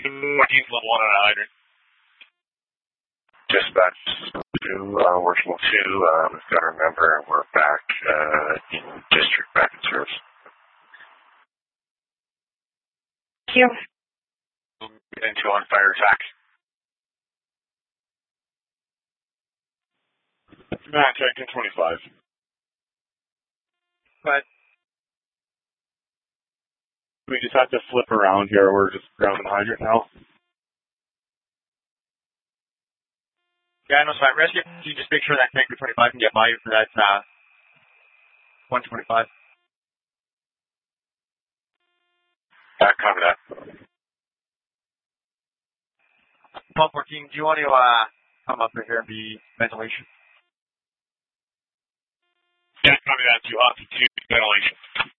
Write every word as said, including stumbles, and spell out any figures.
fourteenth level one on a hydrant. Dispatch two, uh, working two, uh, we've got our member and we're back, uh, in district, back in service. Thank you. Into on fire attack. Matt, ten twenty-five. But we just have to flip around here. We're just grounding the hydrant now. Yeah, no, sorry. Rescue, can you just make sure that tank twenty-five can get by you for that, uh, one twenty-five? Uh, copy that. twelve fourteen, do you want to, uh, come up here and be ventilation? Yeah, copy that. To off to ventilation.